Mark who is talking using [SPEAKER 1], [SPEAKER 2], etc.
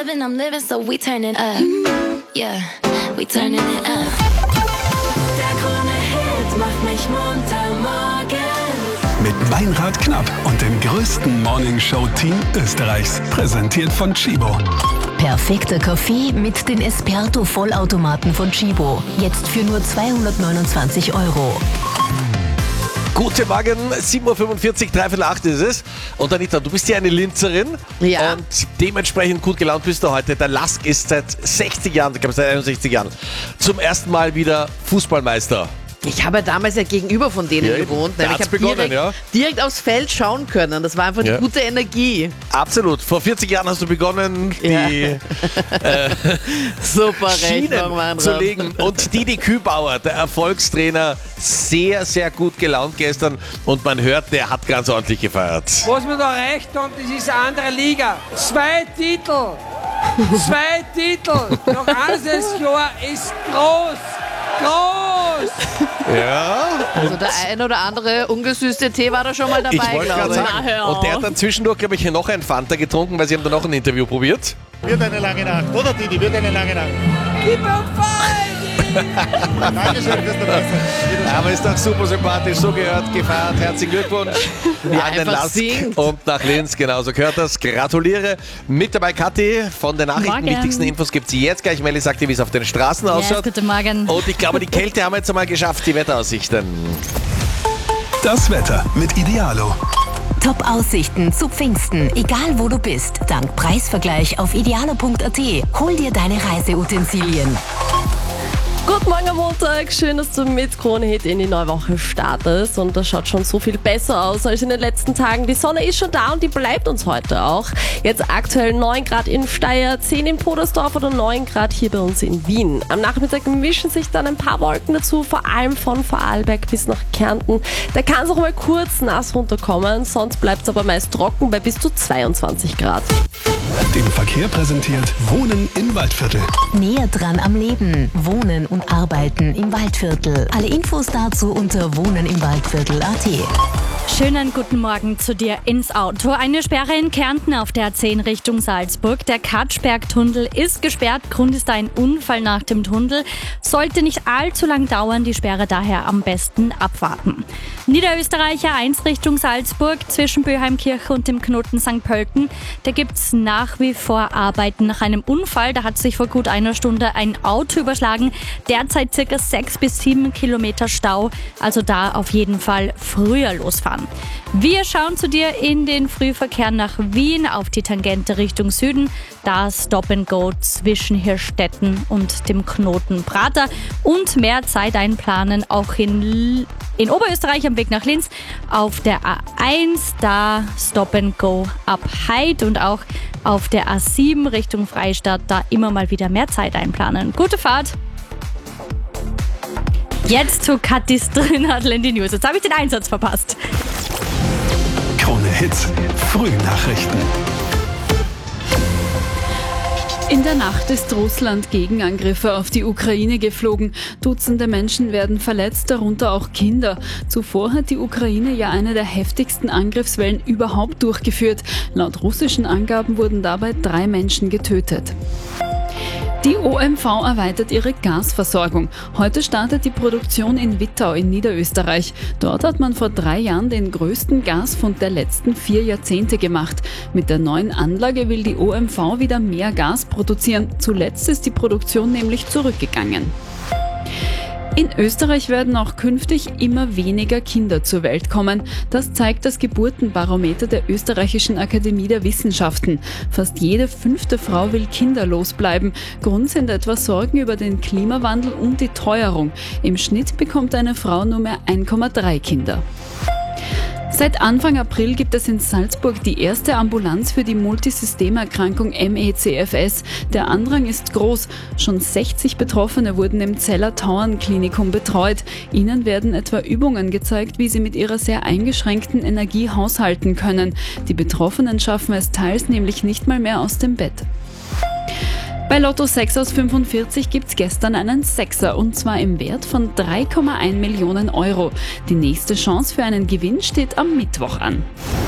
[SPEAKER 1] I'm living, so we turning up. Yeah, we turning it up. Der Krone-Hit macht mich munter morgens.
[SPEAKER 2] Mit Meinrad Knapp und dem größten Morningshow-Team Österreichs. Präsentiert von Chibo.
[SPEAKER 3] Perfekter Kaffee mit den Esperto-Vollautomaten von Chibo. Jetzt für nur 229 €.
[SPEAKER 4] Guten Morgen, 7.45 Uhr, 7:45 ist es. Und Anita, du bist ja eine Linzerin.
[SPEAKER 5] Ja.
[SPEAKER 4] Und dementsprechend gut gelaunt bist du heute. Der Lask ist seit 60 Jahren, ich glaube seit 61 Jahren, zum ersten Mal wieder Fußballmeister.
[SPEAKER 5] Ich habe damals ja gegenüber von denen gewohnt.
[SPEAKER 4] da
[SPEAKER 5] Ich
[SPEAKER 4] hat's
[SPEAKER 5] habe
[SPEAKER 4] begonnen,
[SPEAKER 5] direkt aufs Feld schauen können. Das war einfach die gute Energie.
[SPEAKER 4] Absolut. Vor 40 Jahren hast du begonnen, die
[SPEAKER 5] Super
[SPEAKER 4] Schienen zu legen. Und Didi Kübauer, der Erfolgstrainer, sehr, sehr gut gelaunt gestern. Und man hört, der hat ganz ordentlich gefeiert.
[SPEAKER 6] Was wir da erreicht haben, das ist eine andere Liga. 2 Titel. 2 Titel. Noch eines Jahr ist groß. Groß!
[SPEAKER 4] Ja.
[SPEAKER 5] Also der ein oder andere ungesüßte Tee war da schon mal dabei,
[SPEAKER 4] Ich wollte gerade
[SPEAKER 5] glaube ich.
[SPEAKER 4] sagen. Und der hat dann zwischendurch, glaube ich, noch ein Fanta getrunken, weil sie haben dann noch ein Interview probiert.
[SPEAKER 7] Wird eine lange Nacht, oder Didi? Wird eine lange Nacht.
[SPEAKER 6] Gib mir Fight!
[SPEAKER 7] Dankeschön fürs Dabeisein.
[SPEAKER 4] Aber ist doch super sympathisch, so gehört, gefeiert. Herzlichen Glückwunsch an den
[SPEAKER 5] einfach
[SPEAKER 4] Lask
[SPEAKER 5] singt.
[SPEAKER 4] und nach Linz, genauso gehört das. Gratuliere. Mit dabei Kathi von den Nachrichten.
[SPEAKER 8] Morgen.
[SPEAKER 4] Wichtigsten Infos gibt sie jetzt gleich. Melli sagt dir, wie es auf den Straßen ausschaut.
[SPEAKER 8] Guten Morgen.
[SPEAKER 4] Und ich glaube, die Kälte haben wir jetzt einmal geschafft, die Wetteraussichten.
[SPEAKER 2] Das Wetter mit Idealo.
[SPEAKER 3] Top-Aussichten zu Pfingsten, egal wo du bist. Dank Preisvergleich auf idealo.at. Hol dir deine Reiseutensilien.
[SPEAKER 9] Guten Morgen am Montag, schön, dass du mit Krone-Hit in die neue Woche startest und das schaut schon so viel besser aus als in den letzten Tagen. Die Sonne ist schon da und die bleibt uns heute auch. Jetzt aktuell 9 Grad in Steyr, 10 in Podersdorf oder 9 Grad hier bei uns in Wien. Am Nachmittag mischen sich dann ein paar Wolken dazu, vor allem von Vorarlberg bis nach Kärnten. Da kann es auch mal kurz nass runterkommen, sonst bleibt es aber meist trocken bei bis zu 22 Grad.
[SPEAKER 2] Den Verkehr präsentiert Wohnen im Waldviertel.
[SPEAKER 3] Näher dran am Leben. Wohnen und arbeiten im Waldviertel. Alle Infos dazu unter wohnenimwaldviertel.at.
[SPEAKER 8] Schönen guten Morgen zu dir ins Auto. Eine Sperre in Kärnten auf der A10 Richtung Salzburg. Der Katschberg-Tunnel ist gesperrt. Grund ist ein Unfall nach dem Tunnel. Sollte nicht allzu lang dauern, die Sperre daher am besten abwarten. Niederösterreicher 1 Richtung Salzburg zwischen Böheimkirche und dem Knoten St. Pölten. Da gibt es nach wie vor Arbeiten nach einem Unfall. Da hat sich vor gut einer Stunde ein Auto überschlagen. Derzeit ca. 6 bis 7 Kilometer Stau. Also da auf jeden Fall früher losfahren. Wir schauen zu dir in den Frühverkehr nach Wien auf die Tangente Richtung Süden. Da Stop and Go zwischen Hirstetten und dem Knoten Prater. Und mehr Zeit einplanen auch in Oberösterreich am Weg nach Linz auf der A1. Da Stop and Go ab Heid und auch auf der A7 Richtung Freistadt. Da immer mal wieder mehr Zeit einplanen. Gute Fahrt! Jetzt zu Kathis Drinadel in die News. Jetzt habe ich den Einsatz verpasst.
[SPEAKER 2] Krone Hits, Frühnachrichten.
[SPEAKER 10] In der Nacht ist Russland Gegenangriffe auf die Ukraine geflogen. Dutzende Menschen werden verletzt, darunter auch Kinder. Zuvor hat die Ukraine ja eine der heftigsten Angriffswellen überhaupt durchgeführt. Laut russischen Angaben wurden dabei 3 Menschen getötet. Die OMV erweitert ihre Gasversorgung. Heute startet die Produktion in Wittau in Niederösterreich. Dort hat man vor 3 Jahren den größten Gasfund der letzten 4 Jahrzehnte gemacht. Mit der neuen Anlage will die OMV wieder mehr Gas produzieren. Zuletzt ist die Produktion nämlich zurückgegangen. In Österreich werden auch künftig immer weniger Kinder zur Welt kommen. Das zeigt das Geburtenbarometer der Österreichischen Akademie der Wissenschaften. Fast jede 5. Frau will kinderlos bleiben. Grund sind etwa Sorgen über den Klimawandel und die Teuerung. Im Schnitt bekommt eine Frau nur mehr 1,3 Kinder. Seit Anfang April gibt es in Salzburg die erste Ambulanz für die Multisystemerkrankung ME/CFS. Der Andrang ist groß. Schon 60 Betroffene wurden im Zeller-Tauern-Klinikum betreut. Ihnen werden etwa Übungen gezeigt, wie sie mit ihrer sehr eingeschränkten Energie haushalten können. Die Betroffenen schaffen es teils nämlich nicht mal mehr aus dem Bett. Bei Lotto 6 aus 45 gibt's gestern einen Sechser und zwar im Wert von 3,1 Millionen Euro. Die nächste Chance für einen Gewinn steht am Mittwoch an.